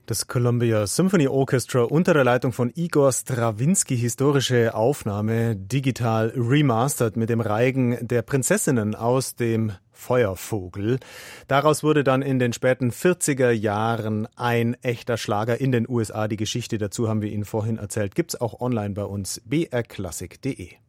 Das Columbia Symphony Orchestra unter der Leitung von Igor Strawinski, historische Aufnahme, digital remastered mit dem Reigen der Prinzessinnen aus dem Feuervogel. Daraus wurde dann in den späten 40er Jahren ein echter Schlager in den USA. Die Geschichte dazu haben wir Ihnen vorhin erzählt. Gibt's auch online bei uns, brklassik.de.